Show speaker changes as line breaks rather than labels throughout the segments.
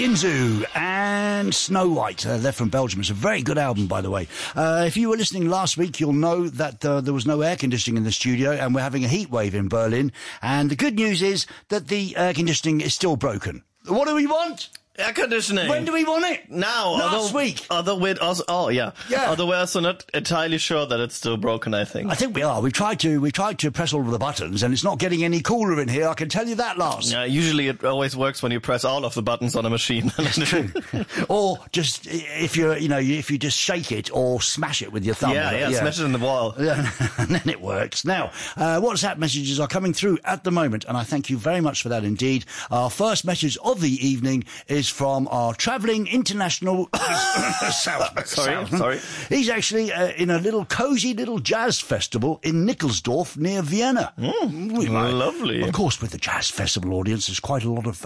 Skinzoo and Snow White. They're from Belgium. It's a very good album, by the way. If you were listening last week, you'll know that there was no air conditioning in the studio, and we're having a heat wave in Berlin. And the good news is that the air conditioning is still broken. What do we want?
Air conditioning.
When do we want it?
Now.
Last week.
Although we're also, yeah. Although we're also not entirely sure that it's still broken, I think.
I think we are. We've tried to press all of the buttons, and it's not getting any cooler in here. I can tell you that, Lars.
Yeah, usually it always works when you press all of the buttons on a machine.
That's true. Or just, if you just shake it or smash it with your thumb.
Yeah, smash it in the wall.
And then it works. Now, WhatsApp messages are coming through at the moment, and I thank you very much for that indeed. Our first message of the evening is from our travelling international South.
Sorry.
He's actually in a little cosy little jazz festival in Nickelsdorf near Vienna.
Lovely.
Of course, with the jazz festival audience, there's quite a lot of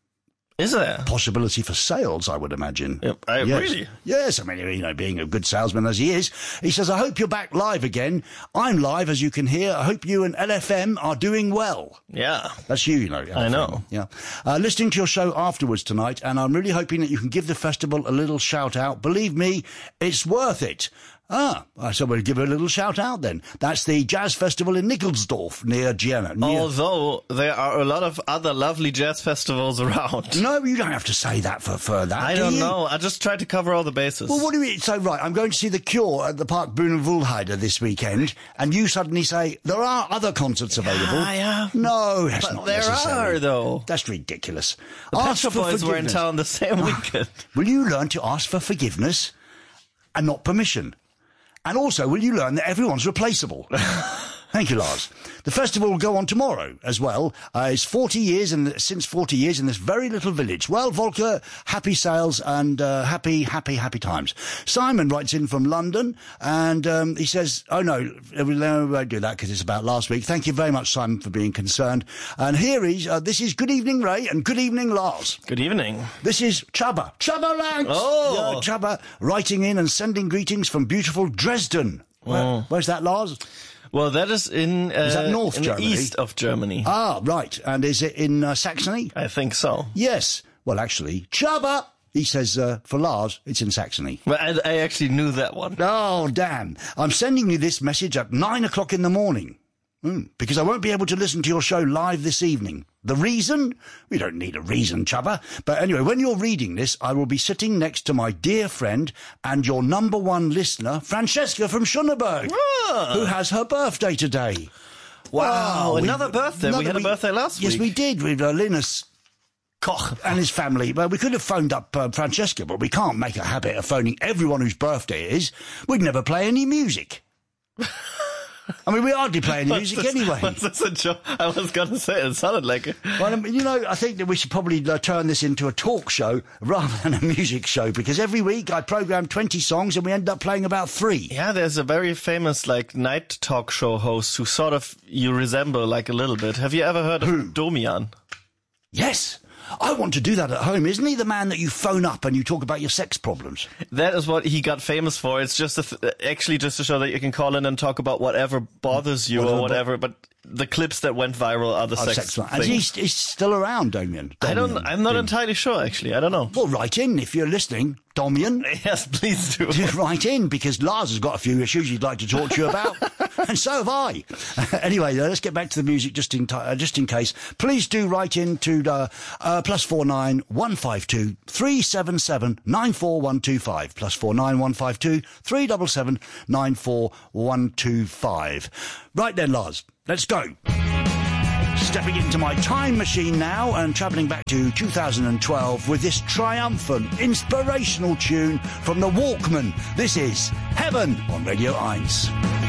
is there
possibility for sales, I would imagine.
Yep, really?
Yes, I mean, being a good salesman as he is, he says, I hope you're back live again. I'm live, as you can hear. I hope you and LFM are doing well.
Yeah.
That's you know. LFM.
I know.
Yeah. Listening to your show afterwards tonight, and I'm really hoping that you can give the festival a little shout out. Believe me, it's worth it. So we'll give it a little shout out then. That's the Jazz Festival in Nickelsdorf near Vienna.
Although there are a lot of other lovely jazz festivals around.
No, you don't have to say that for that.
I don't know. I just tried to cover all the bases.
Well, what do you mean? So, right, I'm going to see The Cure at the Park Brunewaldheide this weekend, and you suddenly say, there are other concerts available.
Yeah.
No, that's
but
not
there
necessary.
are, though.
That's ridiculous.
The Pet Shop Boys were in town the same weekend.
Will you learn to ask for forgiveness and not permission? And also, will you learn that everyone's replaceable? Thank you, Lars. The festival will go on tomorrow as well. It's 40 years, and since 40 years in this very little village. Well, Volker, happy sales and happy times. Simon writes in from London, and he says, oh no, we won't do that because it's about last week. Thank you very much, Simon, for being concerned. And here this is Good Evening, Ray, and Good Evening, Lars.
Good evening.
This is Chubba Lanks.
Oh!
Yeah, Chubba writing in and sending greetings from beautiful Dresden. Where's that, Lars?
Well, that is is
that North
in
Germany?
The east of Germany.
Ah, right. And is it in Saxony?
I think so.
Yes. Well, actually, Chubba, he says, for Lars, it's in Saxony.
Well, I actually knew that one.
Oh, damn. I'm sending you this message at 9 o'clock in the morning. Because I won't be able to listen to your show live this evening. The reason? We don't need a reason, Chubba. But anyway, when you're reading this, I will be sitting next to my dear friend and your number one listener, Francesca from Schöneberg, who has her birthday today.
Wow, another birthday. We had a birthday last week.
Yes, we did, with Linus Koch and his family. Well, we could have phoned up Francesca, but we can't make a habit of phoning everyone whose birthday it is. We'd never play any music. I mean, we hardly play any music anyway.
What's this a joke? I was going to say it sounded like it.
Well, I think that we should probably turn this into a talk show rather than a music show, because every week I program 20 songs and we end up playing about 3.
Yeah, there's a very famous, night talk show host who sort of you resemble, a little bit. Have you ever heard of Domian?
Yes. I want to do that at home. Isn't he the man that you phone up and you talk about your sex problems?
That is what he got famous for. It's just actually just to show that you can call in and talk about whatever bothers you or whatever. But the clips that went viral are the sex things.
And he's still around, Domian.
I'm not entirely sure, actually. I don't know.
Well, write in if you're listening, Domian.
Yes, please do.
Write in, because Lars has got a few issues he'd like to talk to you about. And so have I. Anyway, let's get back to the music just in case. Please do write in to +49 152 377 94125. +49 152 377 94125. Right then, Lars, let's go. Stepping into my time machine now and travelling back to 2012 with this triumphant, inspirational tune from the Walkmen. This is Heaven on Radio 1.